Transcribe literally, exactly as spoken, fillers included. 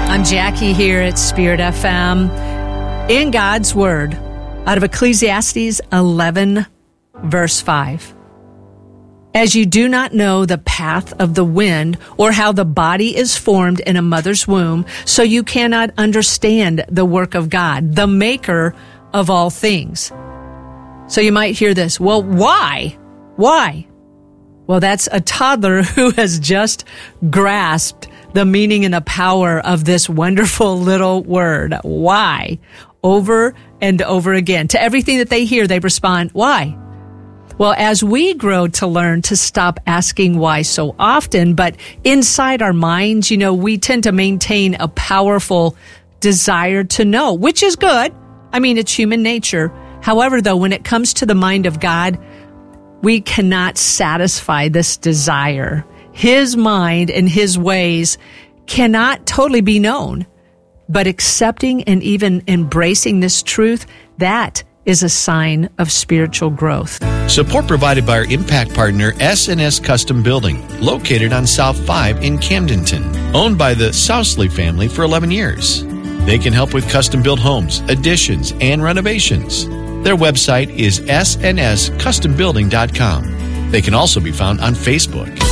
I'm Jackie here at Spirit F M. In God's Word, out of Ecclesiastes eleven, verse five. As you do not know the path of the wind or how the body is formed in a mother's womb, so you cannot understand the work of God, the maker of all things. So you might hear this, well, why? Why? Well, that's a toddler who has just grasped the meaning and the power of this wonderful little word, why, over and over again. To everything that they hear, they respond, why? Well, as we grow to learn to stop asking why so often, but inside our minds, you know, we tend to maintain a powerful desire to know, which is good. I mean, it's human nature. However, though, when it comes to the mind of God, we cannot satisfy this desire. His mind and His ways cannot totally be known, but accepting and even embracing this truth, that is a sign of spiritual growth. Support provided by our impact partner, S and S Custom Building, located on South five in Camdenton, owned by the Sousley family for eleven years. They can help with custom-built homes, additions, and renovations. Their website is S N S custom building dot com. They can also be found on Facebook.